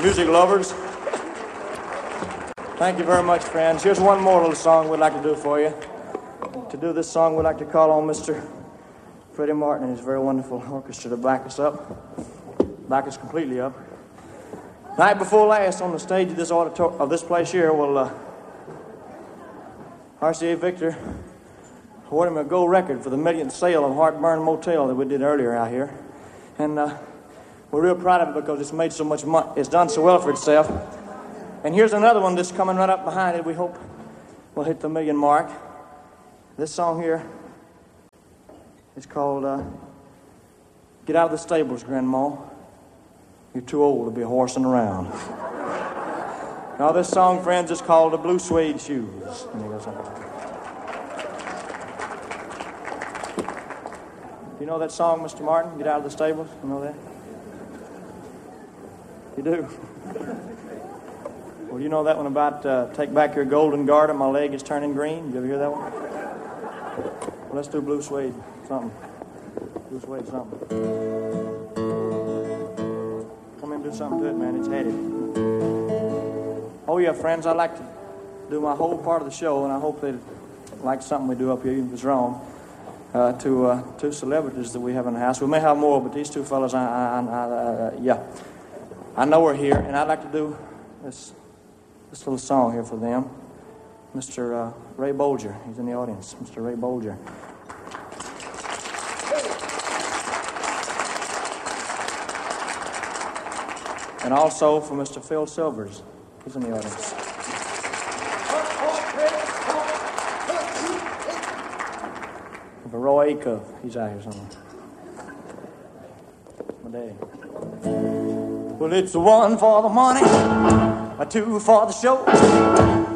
music lovers. Thank you very much, friends. Here's one more little song we'd like to do for you. To do this song, we'd like to call on Mr. Freddie Martin and his very wonderful orchestra to back us up. Back us completely up. Night before last on the stage of this place here, RCA Victor awarded him a gold record for the millionth sale of Heartburn Motel that we did earlier out here. And we're real proud of it because it's made so much money. It's done so well for itself. And here's another one that's coming right up behind it. We hope we'll hit the million mark. This song here is called Get Out of the Stables, Grandma. You're too old to be horsing around. Now this song, friends, is called The Blue Suede Shoes. And it goes something like that. You know that song, Mr. Martin? Get Out of the Stables? You know that? You do? Well, you know that one about Take Back Your Golden Garter, My Leg Is Turning Green? You ever hear that one? Well, let's do Blue Suede something. Blue Suede something. Come in and do something to it, man. It's headed. Oh, yeah, friends, I'd like to do my whole part of the show, and I hope they like something we do up here, even if it's wrong, to two celebrities that we have in the house. We may have more, but these two fellas, I know we're here, and I'd like to do this little song here for them. Mr. Ray Bolger, he's in the audience. Mr. Ray Bolger. And also for Mr. Phil Silvers, he's in the audience. For Roy Acuff, he's out here somewhere. My daddy. Well, it's a one for the money, a two for the show.